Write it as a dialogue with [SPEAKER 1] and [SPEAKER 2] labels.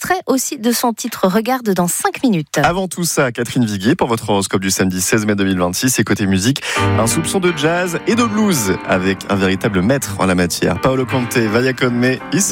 [SPEAKER 1] extrait aussi de son titre Regarde dans 5 minutes.
[SPEAKER 2] Avant tout ça, Catherine Viguier pour votre horoscope du samedi 16 mai 2026. Et côté musique, un soupçon de jazz et de blues avec un véritable maître en la matière. Paolo Conte, Vaya con me, ici.